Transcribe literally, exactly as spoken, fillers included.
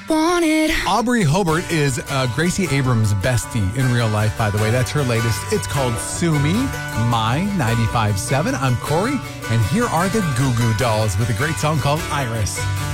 wanted. Aubrey Hobart is uh, Gracie Abrams' bestie in real life, by the way. That's her latest. It's called Sue Me, My ninety-five point seven. I'm Corey, and here are the Goo Goo Dolls with a great song called Iris.